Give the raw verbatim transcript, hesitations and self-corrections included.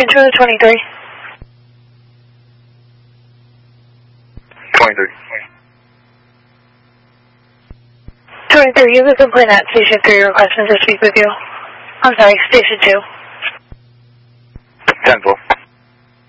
Intro to twenty-three. twenty-three. twenty-three, you have a complaint at Station three requesting to speak with you. I'm sorry, Station two. ten four.